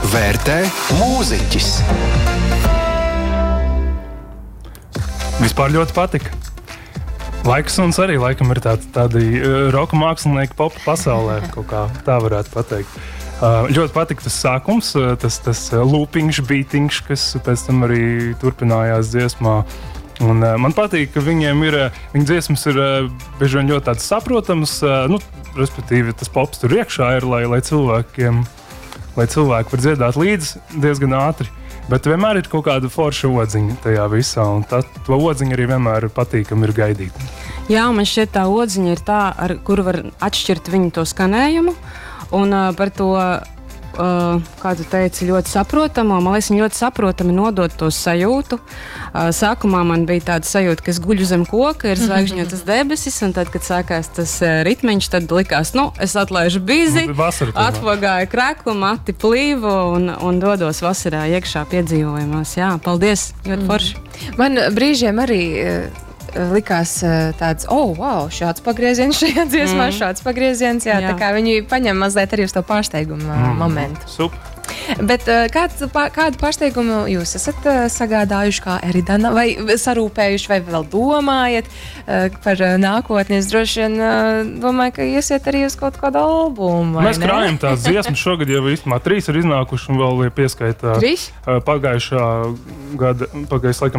vērtē mūziķis. Vispār ļoti patika. Laiksuns arī laikam ir tādi roka mākslinieki popa pasaulē, kaut kā tā varētu pateikt. Ļoti patika tas sākums, tas lūpiņš, beatiņš, kas pēc tam arī turpinājās dziesmā. Un man patīk, ka viņu dziesmas ir bieži vien ļoti tāds saprotams, respektīvi tas pops tur iekšā ir, lai cilvēki var dziedāt līdzi diezgan ātri. Bet vienmēr ir kaut kāda forša odziņa tajā visā, un to odziņu arī vienmēr patīkami ir gaidīt. Jā, man šķiet tā odziņa ir tā, ar kuru var atšķirt viņu to skanējumu, un par to, kā tu teici, ļoti saprotamo. Man liekas, viņi ļoti saprotami nodod to sajūtu. Sākumā man bija tāda sajūta, ka es guļu zem koka, ir zvaigžņotas debesis, un tad, kad sākās tas ritmiņš, tad likās, es atlaižu bizi, atpagāju kreklu, mati plīvu un dodos vasarā iekšā piedzīvojumos. Jā, paldies, ļoti forši. Man brīžiem arī likās tāds, wow, šāds pagrieziens šajā dziesmā, šāds pagrieziens, jā, tā kā viņi paņem mazliet arī uz to pārsteigumu momentu. Super. Bet kādu pārsteigumu jūs esat sagādājuši kā Eridana, vai sarūpējuši, vai vēl domājat par nākotni? Es droši vien domāju, ka iesiet arī uz kaut kādu albumu, vai Mēs krājam tās dziesmas, šogad jau īstenībā 3 ir iznākuši un vēl pieskaitā pagājušā gada, laikam